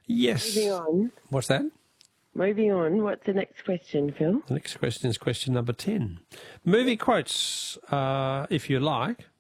Yes. Moving on. What's that? Moving on. What's the next question, Phil? The next question is question number 10. Movie quotes, if you like.